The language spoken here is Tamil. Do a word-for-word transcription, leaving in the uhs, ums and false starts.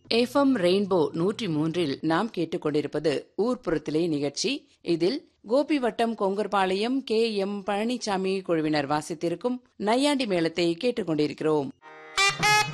எஃப்எம் ரெயின்போ நூற்றி மூன்றில் நாம் கேட்டுக்கொண்டிருப்பது ஊர்ப்புறத்திலே நிகழ்ச்சி. இதில் கோபிவட்டம் கொங்கர்பாளையம் கே எம் பழனிசாமி குழுவினர் வாசித்திருக்கும் நையாண்டி மேளத்தை கேட்டுக்கொண்டிருக்கிறோம்.